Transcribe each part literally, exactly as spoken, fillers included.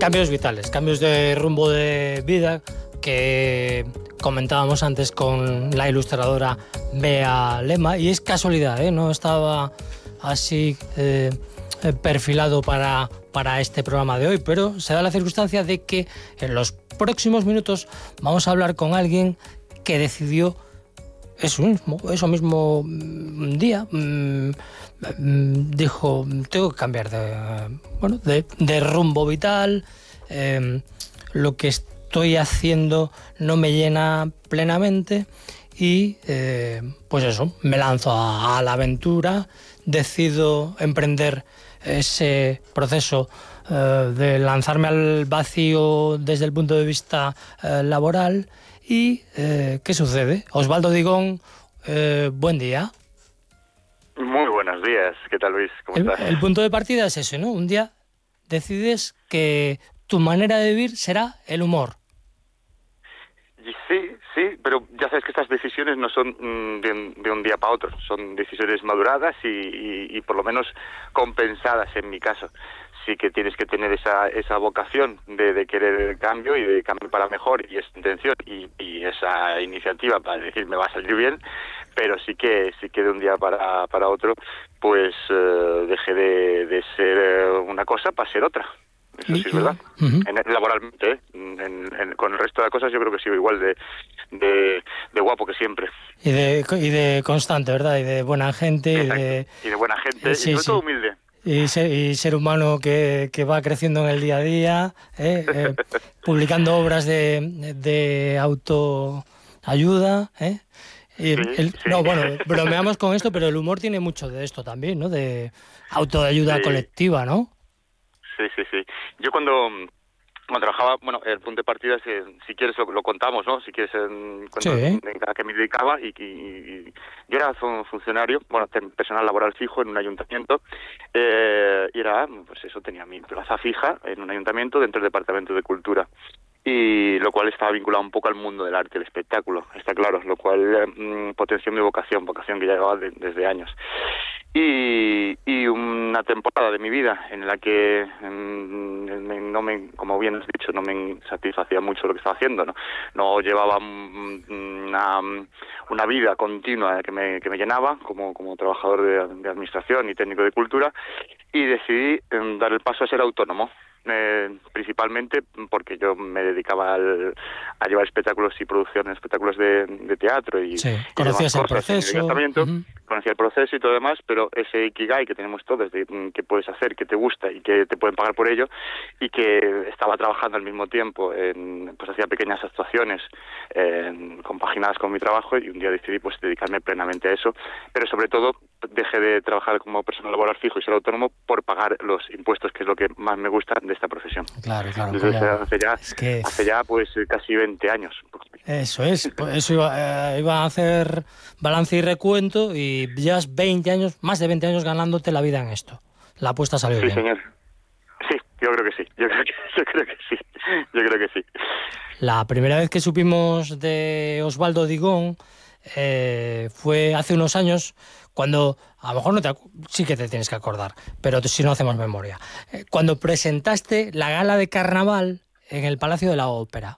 Cambios vitales, cambios de rumbo de vida que comentábamos antes con la ilustradora Bea Lema, y es casualidad, ¿eh? No estaba así eh, perfilado para, para este programa de hoy, pero se da la circunstancia de que en los próximos minutos vamos a hablar con alguien que decidió eso mismo, eso mismo día, mmm, dijo, tengo que cambiar de, bueno, de, de rumbo vital, eh, lo que estoy haciendo no me llena plenamente y eh, pues eso, me lanzo a, a la aventura, decido emprender ese proceso eh, de lanzarme al vacío desde el punto de vista eh, laboral. ¿Y eh, qué sucede? Osvaldo Digón, eh, buen día. Muy buenos días, ¿qué tal, Luis? ¿Cómo el, estás? El punto de partida es ese, ¿no? Un día decides que tu manera de vivir será el humor. Sí, sí, pero ya sabes que estas decisiones no son mm, de, un, de un día para otro, son decisiones maduradas y, y, y por lo menos compensadas en mi caso. Sí que tienes que tener esa esa vocación de, de querer el cambio y de cambio para mejor y esa intención y, y esa iniciativa para decir me va a salir bien, pero sí que sí que de un día para para otro pues uh, dejé de, de ser una cosa para ser otra. Eso sí es verdad. Uh-huh. En, laboralmente, ¿eh? en, en, con el resto de cosas yo creo que sigo igual de, de, de guapo que siempre. Y de, y de constante, ¿verdad? Y de buena gente. Y de, y de buena gente, eh, sí, y sobre sí. todo humilde. Y ser, y ser humano que, que va creciendo en el día a día, ¿eh? Eh, publicando obras de, de autoayuda, ¿eh? Y sí, el, sí. No, bueno, bromeamos con esto, pero el humor tiene mucho de esto también, ¿no? De autoayuda sí. colectiva, ¿no? Sí, sí, sí. Yo cuando, cuando trabajaba, bueno, el punto de partida, si, si quieres lo, lo contamos, ¿no? Si quieres, en, cuando, sí. en, a qué me dedicaba y, y, y yo era funcionario, bueno, personal laboral fijo en un ayuntamiento eh, y era, pues eso, tenía mi plaza fija en un ayuntamiento dentro del departamento de cultura. Y lo cual estaba vinculado un poco al mundo del arte, el espectáculo, está claro, lo cual eh, potenció mi vocación, vocación que ya llevaba de, desde años. Y, y una temporada de mi vida en la que mm, no me, como bien has dicho, no me satisfacía mucho lo que estaba haciendo, no, no llevaba una, una vida continua que me, que me llenaba como, como trabajador de, de administración y técnico de cultura, y decidí eh, dar el paso a ser autónomo. Eh, principalmente porque yo me dedicaba al, a llevar espectáculos y producciones, espectáculos de, de teatro y, sí, y conocías el proceso, uh-huh. conocía el proceso y todo demás, pero ese ikigai que tenemos todos de que puedes hacer, que te gusta y que te pueden pagar por ello, y que estaba trabajando al mismo tiempo, en, pues hacía pequeñas actuaciones eh, compaginadas con mi trabajo, y un día decidí pues dedicarme plenamente a eso, pero sobre todo dejé de trabajar como personal laboral fijo y ser autónomo por pagar los impuestos, que es lo que más me gusta de esta profesión. Claro, claro. Desde como... hace ya, es que... hace ya pues casi veinte años. Eso es, pues eso iba, eh, iba a hacer balance y recuento y llevas veinte años, más de veinte años ganándote la vida en esto. La apuesta salió sí, bien. Sí, señor. Sí, yo creo que sí, yo creo que, yo creo que sí, yo creo que sí. La primera vez que supimos de Osvaldo Digón eh, fue hace unos años, cuando, a lo mejor no te, sí que te tienes que acordar, pero si no hacemos memoria, eh, cuando presentaste la gala de carnaval en el Palacio de la Ópera.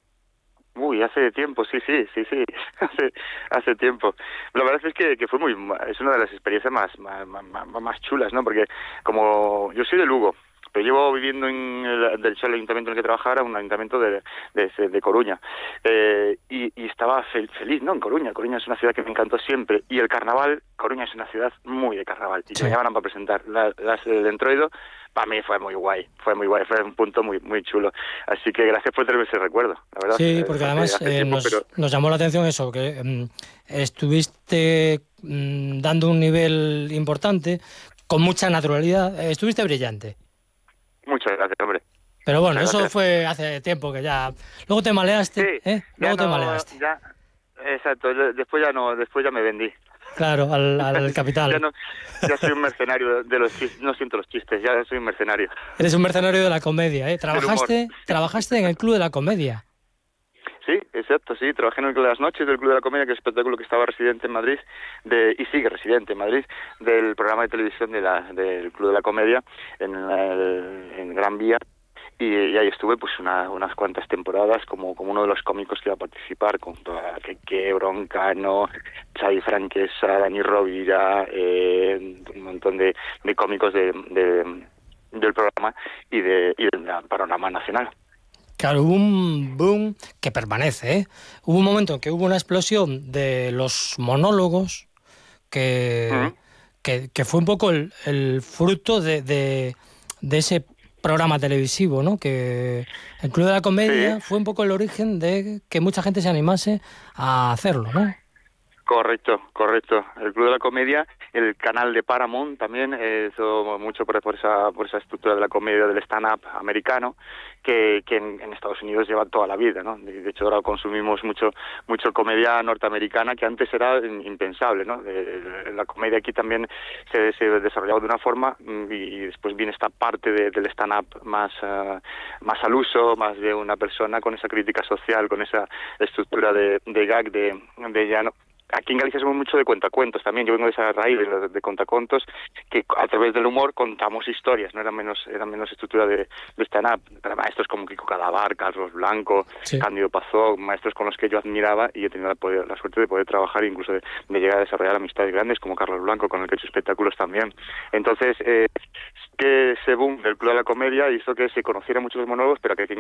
Uy, hace tiempo, sí, sí, sí, sí, hace, hace tiempo. La verdad es que, que fue muy, es una de las experiencias más, más, más, más chulas, ¿no? Porque como yo soy de Lugo, pero llevo viviendo en el, del el ayuntamiento en el que trabajaba, un ayuntamiento de, de, de Coruña, eh, y, y estaba fel, feliz, ¿no? En Coruña. Coruña es una ciudad que me encantó siempre, y el carnaval, Coruña es una ciudad muy de carnaval, y sí. me llamaron para presentar la, las del Entroido. Para mí fue muy guay, fue muy guay, fue un punto muy muy chulo. Así que gracias por tenerme ese recuerdo, la verdad. Sí, porque además eh, tiempo, nos, pero... nos llamó la atención eso, que um, estuviste um, dando un nivel importante, con mucha naturalidad, eh, estuviste brillante. Muchas gracias, hombre. Pero bueno, Muchas eso gracias. Fue hace tiempo que ya... Luego te maleaste, sí, ¿eh? Luego no, te maleaste. Ya, exacto, después ya no, después ya me vendí. Claro, al, al capital. ya, no, ya soy un mercenario de los chistes, no siento los chistes, ya soy un mercenario. Eres un mercenario de la comedia, ¿eh? Trabajaste, trabajaste en el Club de la Comedia. Sí, exacto, sí, trabajé en el Club de las Noches del Club de la Comedia, que es un espectáculo que estaba residente en Madrid, de, y sigue residente en Madrid, del programa de televisión de la, del Club de la Comedia, en, el, en Gran Vía. Y, y estuve pues una, unas cuantas temporadas como, como uno de los cómicos que iba a participar, con toda que Broncano, Xavi Franquesa, Dani Rovira, eh, un montón de, de cómicos de, de, del programa y, de, y del panorama nacional. Claro, hubo un boom que permanece, ¿eh? Hubo un momento en que hubo una explosión de los monólogos que, Uh-huh. que, que fue un poco el, el fruto de, de, de ese programa televisivo, ¿no? Que el Club de la Comedia Sí. fue un poco el origen de que mucha gente se animase a hacerlo, ¿no? Correcto, correcto. El Club de la Comedia, el canal de Paramount también eh, hizo mucho por, por esa por esa estructura de la comedia del stand-up americano que, que en, en Estados Unidos lleva toda la vida, ¿no? De, de hecho ahora consumimos mucho mucho comedia norteamericana que antes era impensable, ¿no? De, la comedia aquí también se, se desarrollaba de una forma y, y después viene esta parte de, del stand-up más uh, más al uso, más de una persona con esa crítica social, con esa estructura de, de gag, de, de ya no. Aquí en Galicia somos mucho de cuentacuentos también. Yo vengo de esa raíz de, de cuentacuentos que a través del humor contamos historias, no era menos era menos estructura de, de stand-up. Maestros como Kiko Cadavar, Carlos Blanco, sí. Cándido Pazó, maestros con los que yo admiraba y he tenido la, poder, la suerte de poder trabajar e incluso de, de llegar a desarrollar amistades grandes como Carlos Blanco, con el que he hecho espectáculos también. Entonces, eh, que ese boom del Club de la Comedia hizo que se conociera mucho los monólogos, pero que